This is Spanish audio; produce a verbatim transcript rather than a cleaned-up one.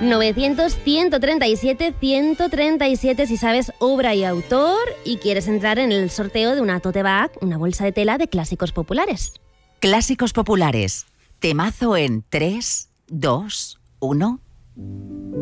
novecientos, ciento treinta y siete, ciento treinta y siete si sabes obra y autor y quieres entrar en el sorteo de una tote bag, una bolsa de tela de clásicos populares. Clásicos populares. Temazo en tres, dos, uno...